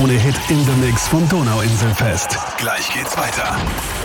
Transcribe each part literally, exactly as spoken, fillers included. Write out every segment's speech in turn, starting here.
Krone-Hit in the Mix vom Donauinselfest. Gleich geht's weiter.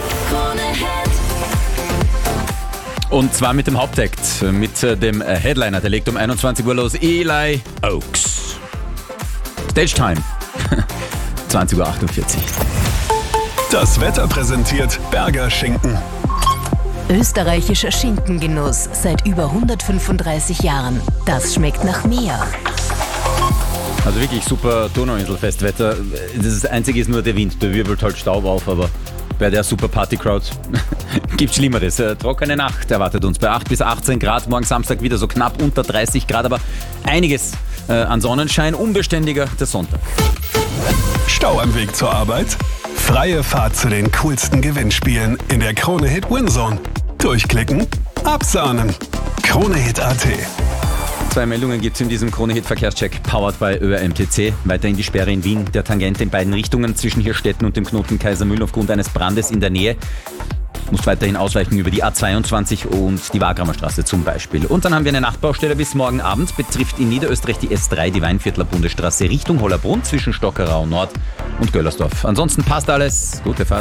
Und zwar mit dem Hauptakt, mit dem Headliner, der legt um einundzwanzig Uhr los, Eli Oaks. Stage Time, zwanzig Uhr achtundvierzig. Das Wetter präsentiert Berger Schinken. Österreichischer Schinkengenuss seit über hundertfünfunddreißig Jahren. Das schmeckt nach Meer. Also wirklich super Donauinselfestwetter. Das Einzige ist nur der Wind, der wirbelt halt Staub auf, aber bei der super Party-Crowd gibt Schlimmeres. Äh, trockene Nacht erwartet uns bei acht bis achtzehn Grad. Morgen Samstag wieder so knapp unter dreißig Grad, aber einiges äh, an Sonnenschein. Unbeständiger der Sonntag. Stau am Weg zur Arbeit? Freie Fahrt zu den coolsten Gewinnspielen in der Krone-Hit Winzone. Durchklicken, absahnen. Krone-Hit Punkt A T. Zwei Meldungen gibt es in diesem Krone-Hit-Verkehrscheck, powered by Ö R M T C. Weiterhin die Sperre in Wien, der Tangente in beiden Richtungen zwischen Hirstetten und dem Knoten Kaisermühlen aufgrund eines Brandes in der Nähe. Muss weiterhin ausweichen über die A zweiundzwanzig und die Wagramer Straße zum Beispiel. Und dann haben wir eine Nachtbaustelle bis morgen Abend, betrifft in Niederösterreich die S drei, die Weinviertler Bundesstraße Richtung Hollerbrunn zwischen Stockerau Nord und Göllersdorf. Ansonsten passt alles. Gute Fahrt.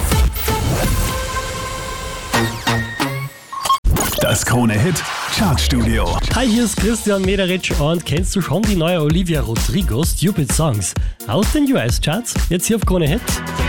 Das Krone-Hit Chartstudio. Hi, hier ist Christian Mederitsch und kennst du schon die neue Olivia Rodrigo Stupid Songs aus den U S-Charts? Jetzt hier auf Krone Hit.